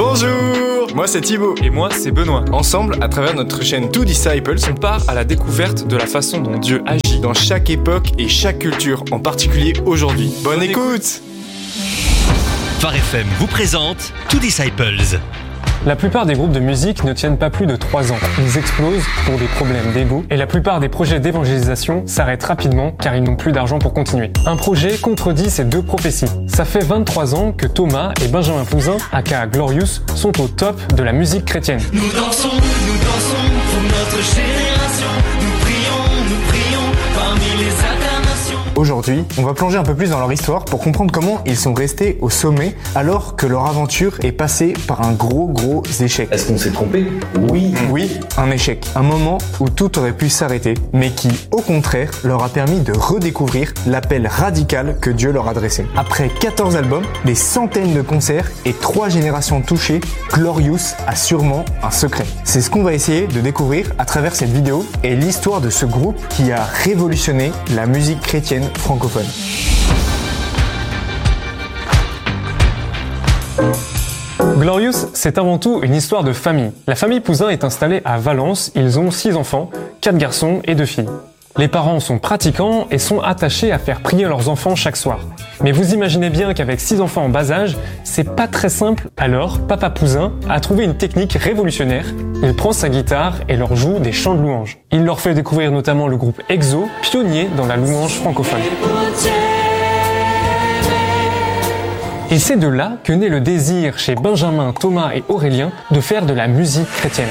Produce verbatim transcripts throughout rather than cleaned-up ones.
Bonjour, moi c'est Thibaut. Et moi c'est Benoît. Ensemble, à travers notre chaîne Two Disciples, on part à la découverte de la façon dont Dieu agit dans chaque époque et chaque culture, en particulier aujourd'hui. Bonne, Bonne écoute, écoute. Phare F M vous présente Two Disciples. La plupart des groupes de musique ne tiennent pas plus de trois ans. Ils explosent pour des problèmes d'ego et la plupart des projets d'évangélisation s'arrêtent rapidement car ils n'ont plus d'argent pour continuer. Un projet contredit ces deux prophéties. Ça fait vingt-trois ans que Thomas et Benjamin Pouzin, aka Glorious, sont au top de la musique chrétienne. Nous dansons, nous dansons pour notre génération. Nous prions, nous prions parmi les incarnations. Aujourd'hui, on va plonger un peu plus dans leur histoire pour comprendre comment ils sont restés au sommet alors que leur aventure est passée par un gros gros échec. Est-ce qu'on s'est trompé ? Oui, oui, un échec. Un moment où tout aurait pu s'arrêter, mais qui, au contraire, leur a permis de redécouvrir l'appel radical que Dieu leur adressait. Après quatorze albums, des centaines de concerts et trois générations touchées, Glorious a sûrement un secret. C'est ce qu'on va essayer de découvrir à travers cette vidéo et l'histoire de ce groupe qui a révolutionné la musique chrétienne francophone. Glorious, c'est avant tout une histoire de famille. La famille Pouzin est installée à Valence, ils ont six enfants, quatre garçons et deux filles. Les parents sont pratiquants et sont attachés à faire prier leurs enfants chaque soir. Mais vous imaginez bien qu'avec six enfants en bas âge, c'est pas très simple. Alors, Papa Pouzin a trouvé une technique révolutionnaire. Il prend sa guitare et leur joue des chants de louanges. Il leur fait découvrir notamment le groupe Exo, pionnier dans la louange francophone. Et c'est de là que naît le désir chez Benjamin, Thomas et Aurélien de faire de la musique chrétienne.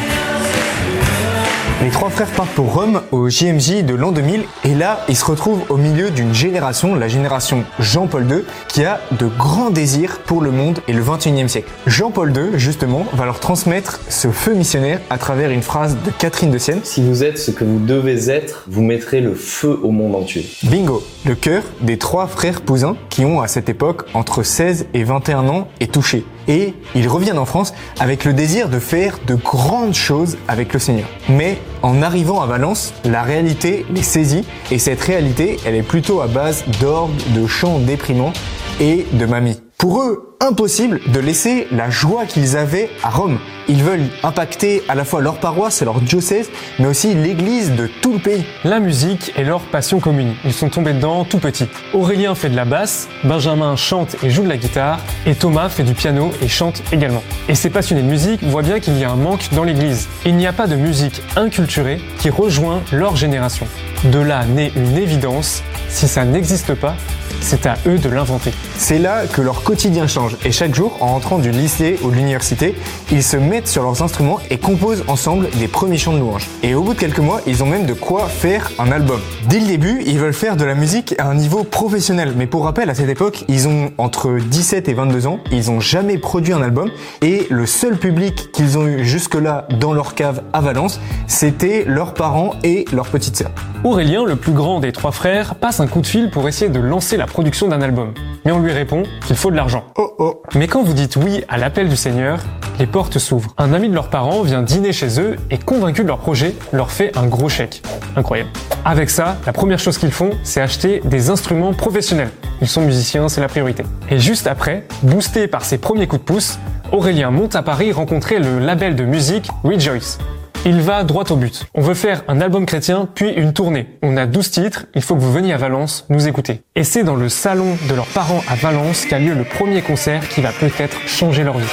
Les trois frères partent pour Rome au J M J de l'an deux mille et là, ils se retrouvent au milieu d'une génération, la génération Jean-Paul deux, qui a de grands désirs pour le monde et le vingt et unième siècle. Jean-Paul deux, justement, va leur transmettre ce feu missionnaire à travers une phrase de Catherine de Sienne. Si vous êtes ce que vous devez être, vous mettrez le feu au monde entier. Bingo! Le cœur des trois frères Pouzin, qui ont à cette époque entre seize et vingt et un ans, est touché. Et ils reviennent en France avec le désir de faire de grandes choses avec le Seigneur. Mais en arrivant à Valence, la réalité les saisit et cette réalité, elle est plutôt à base d'orgues, de chants déprimants et de mamies. Pour eux, impossible de laisser la joie qu'ils avaient à Rome. Ils veulent impacter à la fois leur paroisse et leur diocèse, mais aussi l'église de tout le pays. La musique est leur passion commune. Ils sont tombés dedans tout petits. Aurélien fait de la basse, Benjamin chante et joue de la guitare, et Thomas fait du piano et chante également. Et ces passionnés de musique voient bien qu'il y a un manque dans l'église. Il n'y a pas de musique inculturée qui rejoint leur génération. De là naît une évidence, si ça n'existe pas, c'est à eux de l'inventer. C'est là que leur quotidien change et chaque jour, en rentrant du lycée ou de l'université, ils se mettent sur leurs instruments et composent ensemble des premiers chants de louange. Et au bout de quelques mois, ils ont même de quoi faire un album. Dès le début, ils veulent faire de la musique à un niveau professionnel. Mais pour rappel, à cette époque, ils ont entre dix-sept et vingt-deux ans, ils n'ont jamais produit un album et le seul public qu'ils ont eu jusque-là dans leur cave à Valence, c'était leurs parents et leur petite sœur. Aurélien, le plus grand des trois frères, passe un coup de fil pour essayer de lancer la production d'un album. Mais on lui répond qu'il faut de l'argent. Oh oh. Mais quand vous dites oui à l'appel du Seigneur, les portes s'ouvrent. Un ami de leurs parents vient dîner chez eux et, convaincu de leur projet, leur fait un gros chèque. Incroyable. Avec ça, la première chose qu'ils font, c'est acheter des instruments professionnels. Ils sont musiciens, c'est la priorité. Et juste après, boosté par ses premiers coups de pouce, Aurélien monte à Paris rencontrer le label de musique Rejoice. Il va droit au but. On veut faire un album chrétien, puis une tournée. On a douze titres, il faut que vous veniez à Valence nous écouter. Et c'est dans le salon de leurs parents à Valence qu'a lieu le premier concert qui va peut-être changer leur vie.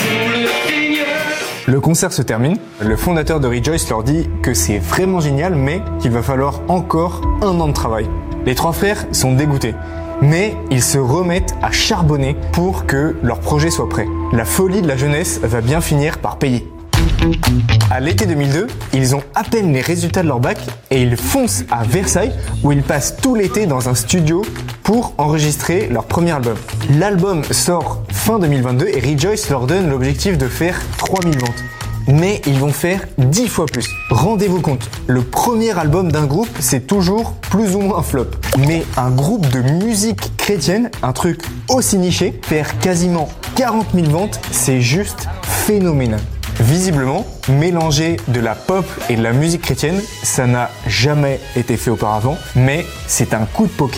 Le concert se termine. Le fondateur de Rejoice leur dit que c'est vraiment génial, mais qu'il va falloir encore un an de travail. Les trois frères sont dégoûtés. Mais ils se remettent à charbonner pour que leur projet soit prêt. La folie de la jeunesse va bien finir par payer. À l'été deux mille deux, ils ont à peine les résultats de leur bac et ils foncent à Versailles où ils passent tout l'été dans un studio pour enregistrer leur premier album. L'album sort fin deux mille vingt-deux et Rejoice leur donne l'objectif de faire trois mille ventes. Mais ils vont faire dix fois plus. Rendez-vous compte, le premier album d'un groupe, c'est toujours plus ou moins un flop. Mais un groupe de musique chrétienne, un truc aussi niché, faire quasiment quarante mille ventes, c'est juste phénoménal. Visiblement, mélanger de la pop et de la musique chrétienne, ça n'a jamais été fait auparavant, mais c'est un coup de poker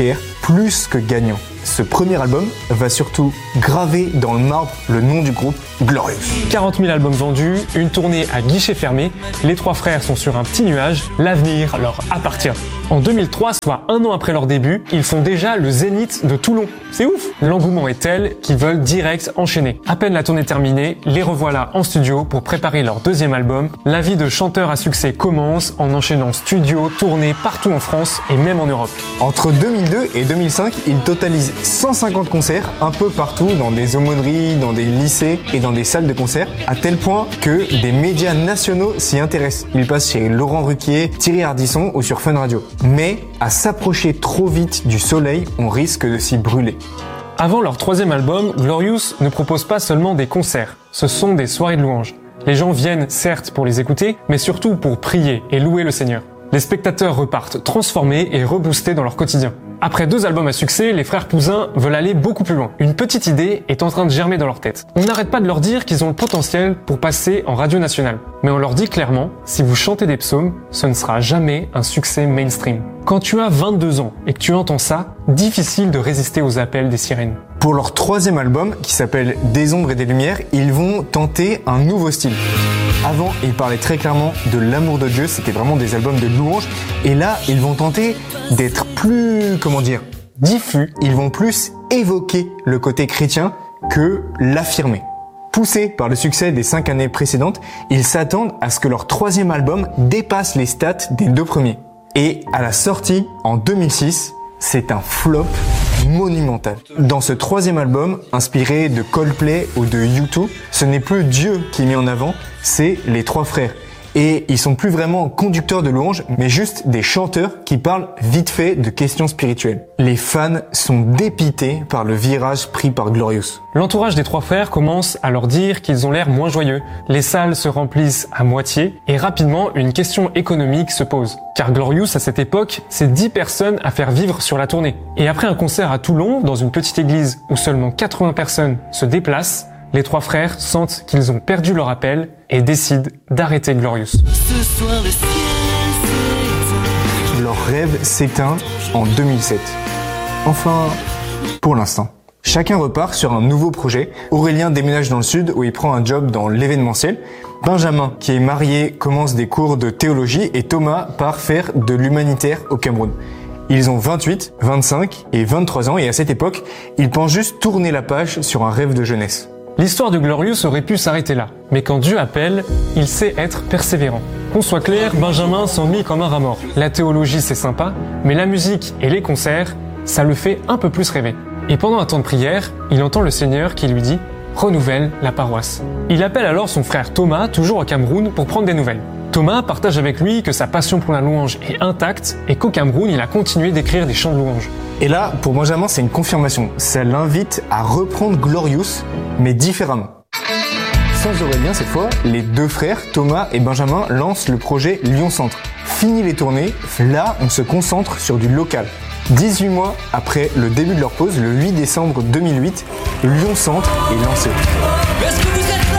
plus que gagnant. Ce premier album va surtout graver dans le marbre le nom du groupe, Glorious. quarante mille albums vendus, une tournée à guichet fermé, les trois frères sont sur un petit nuage, l'avenir leur appartient. En deux mille trois, soit un an après leur début, ils font déjà le Zénith de Toulon. C'est ouf! L'engouement est tel qu'ils veulent direct enchaîner. À peine la tournée terminée, les revoilà en studio pour préparer leur deuxième album. La vie de chanteur à succès commence en enchaînant studio, tournée partout en France et même en Europe. Entre deux mille deux et deux mille cinq, ils totalisent cent cinquante concerts un peu partout, dans des aumôneries, dans des lycées et dans des salles de concert, à tel point que des médias nationaux s'y intéressent. Ils passent chez Laurent Ruquier, Thierry Ardisson ou sur Fun Radio. Mais à s'approcher trop vite du soleil, on risque de s'y brûler. Avant leur troisième album, Glorious ne propose pas seulement des concerts, ce sont des soirées de louanges. Les gens viennent certes pour les écouter, mais surtout pour prier et louer le Seigneur. Les spectateurs repartent transformés et reboostés dans leur quotidien. Après deux albums à succès, les frères Pouzin veulent aller beaucoup plus loin. Une petite idée est en train de germer dans leur tête. On n'arrête pas de leur dire qu'ils ont le potentiel pour passer en radio nationale. Mais on leur dit clairement, si vous chantez des psaumes, ce ne sera jamais un succès mainstream. Quand tu as vingt-deux ans et que tu entends ça, difficile de résister aux appels des sirènes. Pour leur troisième album, qui s'appelle Des ombres et des lumières, ils vont tenter un nouveau style. Avant, ils parlaient très clairement de l'amour de Dieu, c'était vraiment des albums de louanges. Et là, ils vont tenter d'être plus, comment dire, diffus. Ils vont plus évoquer le côté chrétien que l'affirmer. Poussés par le succès des cinq années précédentes, ils s'attendent à ce que leur troisième album dépasse les stats des deux premiers. Et à la sortie, en deux mille six, c'est un flop monumental. Dans ce troisième album, inspiré de Coldplay ou de U deux, ce n'est plus Dieu qui est mis en avant, c'est les trois frères. Et ils sont plus vraiment conducteurs de louanges, mais juste des chanteurs qui parlent vite fait de questions spirituelles. Les fans sont dépités par le virage pris par Glorious. L'entourage des trois frères commence à leur dire qu'ils ont l'air moins joyeux. Les salles se remplissent à moitié et rapidement une question économique se pose. Car Glorious à cette époque, c'est dix personnes à faire vivre sur la tournée. Et après un concert à Toulon, dans une petite église où seulement quatre-vingts personnes se déplacent, les trois frères sentent qu'ils ont perdu leur appel et décident d'arrêter Glorious. Ce soir, le ciel s'éteint. Leur rêve s'éteint en deux mille sept. Enfin, pour l'instant. Chacun repart sur un nouveau projet. Aurélien déménage dans le sud où il prend un job dans l'événementiel. Benjamin, qui est marié, commence des cours de théologie et Thomas part faire de l'humanitaire au Cameroun. Ils ont vingt-huit, vingt-cinq et vingt-trois ans et à cette époque, ils pensent juste tourner la page sur un rêve de jeunesse. L'histoire de Glorious aurait pu s'arrêter là, mais quand Dieu appelle, il sait être persévérant. Qu'on soit clair, Benjamin s'ennuie comme un rat mort. La théologie c'est sympa, mais la musique et les concerts, ça le fait un peu plus rêver. Et pendant un temps de prière, il entend le Seigneur qui lui dit « Renouvelle la paroisse ». Il appelle alors son frère Thomas, toujours au Cameroun, pour prendre des nouvelles. Thomas partage avec lui que sa passion pour la louange est intacte et qu'au Cameroun, il a continué d'écrire des chants de louange. Et là, pour Benjamin, c'est une confirmation. Ça l'invite à reprendre Glorious, mais différemment. Sans Aurélien cette fois, les deux frères, Thomas et Benjamin, lancent le projet Lyon Centre. Fini les tournées, là on se concentre sur du local. dix-huit mois après le début de leur pause, le huit décembre deux mille huit, Lyon Centre est lancé. Est-ce que vous êtes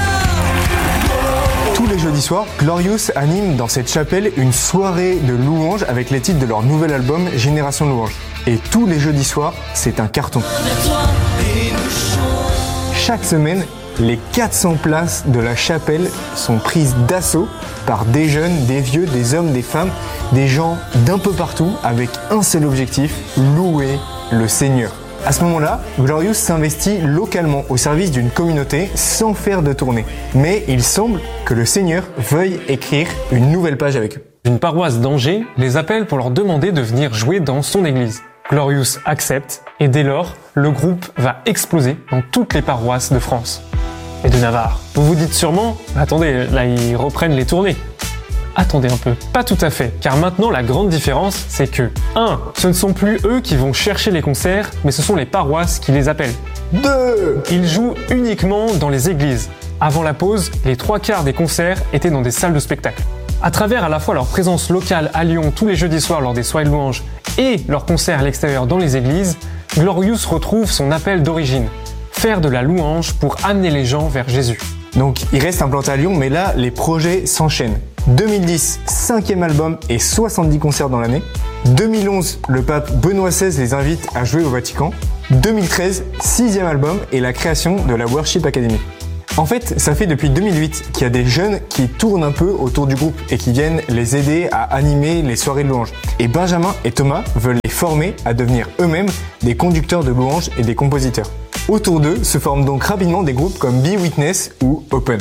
là? Tous les jeudis soirs, Glorious anime dans cette chapelle une soirée de louanges avec les titres de leur nouvel album Génération Louange. Et tous les jeudis soirs, c'est un carton. Vers toi et nous chantons. Chaque semaine, les quatre cents places de la chapelle sont prises d'assaut par des jeunes, des vieux, des hommes, des femmes, des gens d'un peu partout avec un seul objectif, louer le Seigneur. À ce moment-là, Glorious s'investit localement au service d'une communauté sans faire de tournée. Mais il semble que le Seigneur veuille écrire une nouvelle page avec eux. Une paroisse d'Angers les appelle pour leur demander de venir jouer dans son église. Glorious accepte et dès lors, le groupe va exploser dans toutes les paroisses de France et de Navarre. Vous vous dites sûrement, attendez, là ils reprennent les tournées. Attendez un peu, pas tout à fait, car maintenant la grande différence, c'est que un. Ce ne sont plus eux qui vont chercher les concerts, mais ce sont les paroisses qui les appellent. deux. Ils jouent uniquement dans les églises. Avant la pause, les trois quarts des concerts étaient dans des salles de spectacle. À travers à la fois leur présence locale à Lyon tous les jeudis soirs lors des soirées de louanges et leurs concerts à l'extérieur dans les églises, Glorious retrouve son appel d'origine. Faire de la louange pour amener les gens vers Jésus. Donc il reste implanté à Lyon, mais là les projets s'enchaînent. deux mille dix, cinquième album et soixante-dix concerts dans l'année. deux mille onze, le pape Benoît seize les invite à jouer au Vatican. deux mille treize, sixième album et la création de la Worship Academy. En fait, ça fait depuis deux mille huit qu'il y a des jeunes qui tournent un peu autour du groupe et qui viennent les aider à animer les soirées de louanges. Et Benjamin et Thomas veulent les former à devenir eux-mêmes des conducteurs de louanges et des compositeurs. Autour d'eux se forment donc rapidement des groupes comme Be Witness ou Open.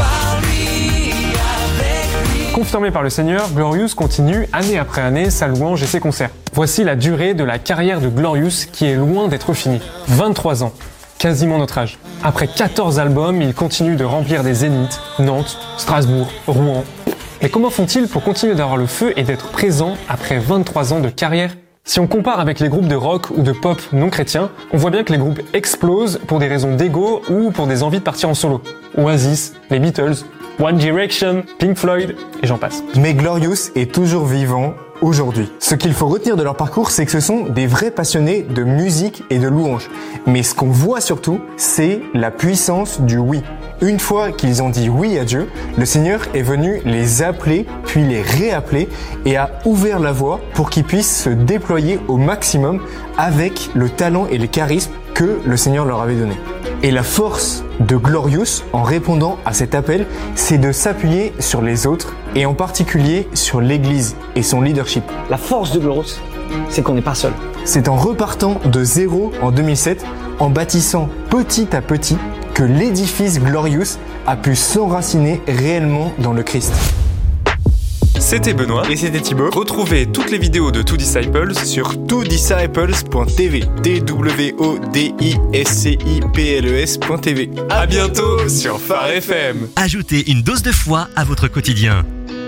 Confirmé par le Seigneur, Glorious continue année après année sa louange et ses concerts. Voici la durée de la carrière de Glorious qui est loin d'être finie. vingt-trois ans. Quasiment notre âge. Après quatorze albums, il continue de remplir des zéniths, Nantes, Strasbourg, Rouen. Mais comment font-ils pour continuer d'avoir le feu et d'être présents après vingt-trois ans de carrière ? Si on compare avec les groupes de rock ou de pop non chrétiens, on voit bien que les groupes explosent pour des raisons d'ego ou pour des envies de partir en solo. Oasis, les Beatles, One Direction, Pink Floyd, et j'en passe. Mais Glorious est toujours vivant aujourd'hui. Ce qu'il faut retenir de leur parcours, c'est que ce sont des vrais passionnés de musique et de louange. Mais ce qu'on voit surtout, c'est la puissance du oui. Une fois qu'ils ont dit oui à Dieu, le Seigneur est venu les appeler, puis les réappeler et a ouvert la voie pour qu'ils puissent se déployer au maximum avec le talent et les charismes que le Seigneur leur avait donné. Et la force de Glorious, en répondant à cet appel, c'est de s'appuyer sur les autres et en particulier sur l'Église et son leadership. La force de Glorious, c'est qu'on n'est pas seul. C'est en repartant de zéro en deux mille sept, en bâtissant petit à petit, que l'édifice Glorious a pu s'enraciner réellement dans le Christ. C'était Benoît Et c'était Thibaut. Retrouvez toutes les vidéos de Two Disciples Sur two disciples point t v. T W O D I S C I P L E S point t v. À bientôt sur Phare F M. Ajoutez une dose de foi à votre quotidien.